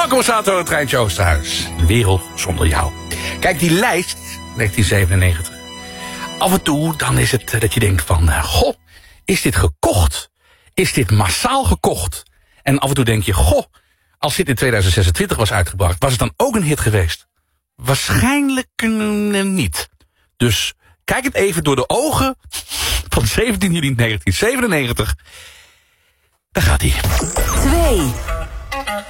Marco Borsato, het Treintje Oosterhuis. Een wereld zonder jou. Kijk, die lijst, 1997. Af en toe dan is het dat je denkt van... goh, is dit gekocht? Is dit massaal gekocht? En af en toe denk je... goh, als dit in 2026 was uitgebracht... was het dan ook een hit geweest? Waarschijnlijk niet. Dus kijk het even door de ogen... van 17 juli 1997. Daar gaat hij. 2.